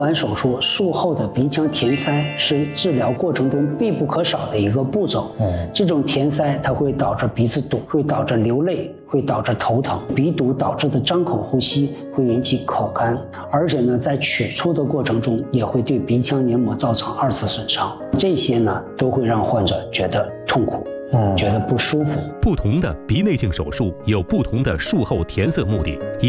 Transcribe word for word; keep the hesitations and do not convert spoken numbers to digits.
完手术术后的鼻腔填塞是治疗过程中必不可少的一个步骤。嗯，这种填塞它会导致鼻子堵，会导致流泪，会导致头疼。鼻堵导致的张口呼吸会引起口干，而且呢，在取出的过程中也会对鼻腔黏膜造成二次损伤。这些呢，都会让患者觉得痛苦。嗯，觉得不舒服。 不同的鼻内镜手术有不同的术后填塞目的。